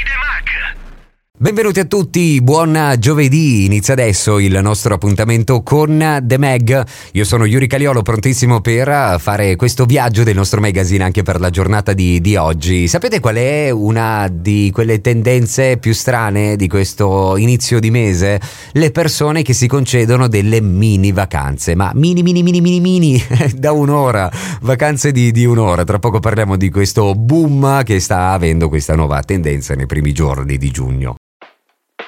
Benvenuti a tutti, buon giovedì, inizia adesso il nostro appuntamento con The Mag. Io sono Yuri Caliolo, prontissimo per fare questo viaggio del nostro magazine anche per la giornata di oggi. Sapete qual è una di quelle tendenze più strane di questo inizio di mese? Le persone che si concedono delle mini vacanze, ma mini da un'ora, vacanze di un'ora. Tra poco parliamo di questo boom che sta avendo questa nuova tendenza nei primi giorni di giugno.